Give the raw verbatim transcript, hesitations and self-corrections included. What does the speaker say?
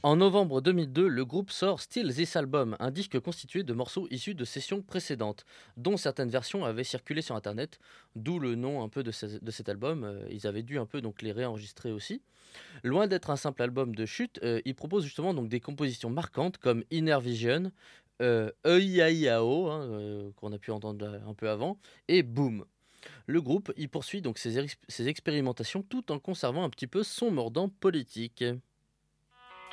En novembre deux mille deux, le groupe sort Still This Album, un disque constitué de morceaux issus de sessions précédentes, dont certaines versions avaient circulé sur internet, d'où le nom un peu de, ce- de cet album. Euh, ils avaient dû un peu donc les réenregistrer aussi. Loin d'être un simple album de chute, euh, il propose justement donc des compositions marquantes comme Inner Vision, euh, E I A I A O, hein, euh, qu'on a pu entendre euh, un peu avant, et Boom. Le groupe y poursuit donc ses, ex- ses expérimentations tout en conservant un petit peu son mordant politique.